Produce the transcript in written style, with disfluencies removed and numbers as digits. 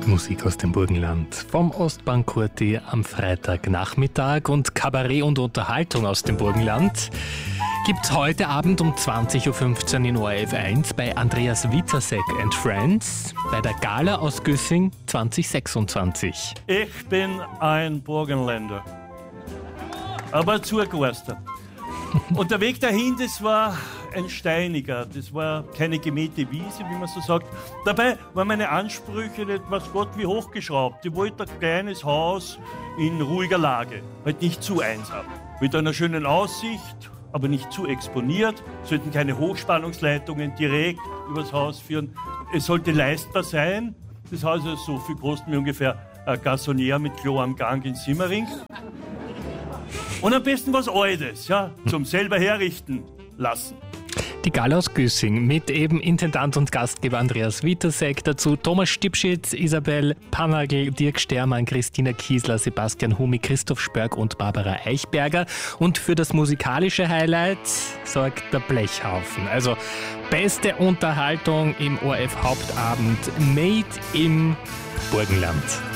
Musik aus dem Burgenland vom Ostbahnkurti am Freitagnachmittag und Kabarett und Unterhaltung aus dem Burgenland gibt's heute Abend um 20.15 Uhr in ORF 1 bei Andreas Witasek and Friends bei der Gala aus Güssing 2026. Ich bin ein Burgenländer, aber zugereist. Und der Weg dahin, das war ein steiniger, das war keine gemähte Wiese, wie man so sagt. Dabei waren meine Ansprüche nicht, was Gott, wie hochgeschraubt. Ich wollte ein kleines Haus in ruhiger Lage, halt nicht zu einsam. Mit einer schönen Aussicht, aber nicht zu exponiert. Es sollten keine Hochspannungsleitungen direkt übers Haus führen. Es sollte leistbar sein. Das Haus ist so viel kosten wie ungefähr ein Gassonier mit Klo am Gang in Simmering. Und am besten was Altes, ja, zum selber herrichten lassen. Die Gala aus Güssing mit eben Intendant und Gastgeber Andreas Witasek, dazu Thomas Stipschitz, Isabel Panagl, Dirk Stermann, Christina Kiesler, Sebastian Humi, Christoph Spörk und Barbara Eichberger. Und für das musikalische Highlight sorgt der Blechhaufen. Also beste Unterhaltung im ORF Hauptabend made im Burgenland.